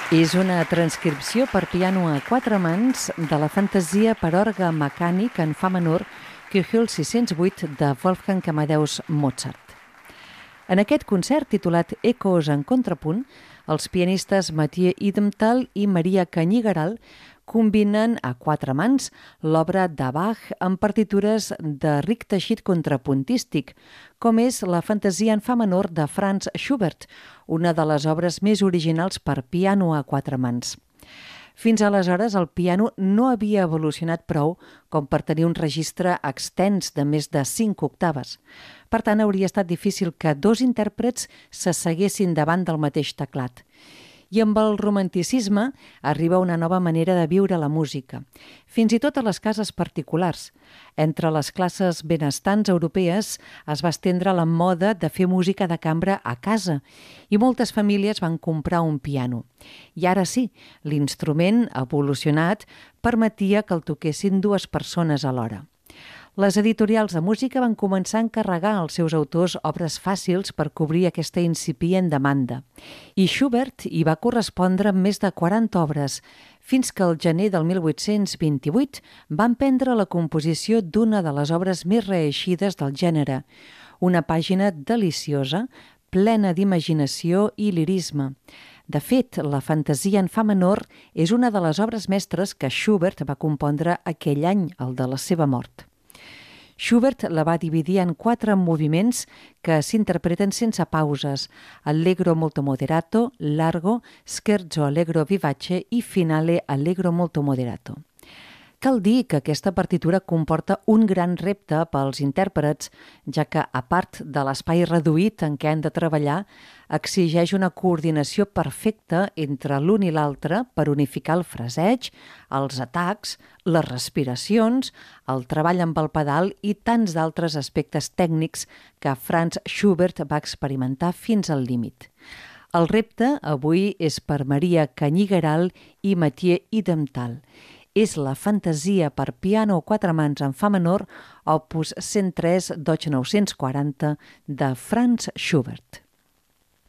És una transcripció per piano a quatre mans de la fantasia per orgue mecànic en fa menor Köchel 608 de Wolfgang Amadeus Mozart. En aquest concert, titulat Ecos en contrapunt, els pianistes Mathieu Idemtal i Maria Canyigaral combinen a quatre mans l'obra de Bach amb partitures de ric teixit contrapuntístic, com és la fantasia en fa menor de Franz Schubert, una de les obres més originals per piano a quatre mans. Fins aleshores, el piano no havia evolucionat prou com per tenir un registre extens de més de 5 octaves. Per tant, hauria estat difícil que dos intèrprets s'asseguessin davant del mateix teclat. I amb el romanticisme arriba una nova manera de viure la música, fins i tot a les cases particulars. Entre les classes benestants europees es va estendre la moda de fer música de cambra a casa i moltes famílies van comprar un piano. I ara sí, l'instrument evolucionat permetia que el toquessin dues persones alhora. Les editorials de música van començar a encarregar als seus autors obres fàcils per cobrir aquesta incipient demanda. I Schubert hi va correspondre amb més de 40 obres, fins que el gener del 1828 van prendre la composició d'una de les obres més reeixides del gènere, una pàgina deliciosa, plena d'imaginació i lirisme. De fet, la fantasia en fa menor és una de les obres mestres que Schubert va compondre aquell any, el de la seva mort. Schubert la va dividir en 4 moviments que s'interpreten sense pauses: Allegro molto moderato, Largo, Scherzo allegro vivace i Finale allegro molto moderato. Cal dir que aquesta partitura comporta un gran repte pels intèrprets, ja que, a part de l'espai reduït en què han de treballar, exigeix una coordinació perfecta entre l'un i l'altre per unificar el fraseig, els atacs, les respiracions, el treball amb el pedal i tants d'altres aspectes tècnics que Franz Schubert va experimentar fins al límit. El repte avui és per Maria Canyigaral i Mathieu Idemtal. És la fantasia per piano a quatre mans en fa menor, opus 103 d'Och 940 de Franz Schubert.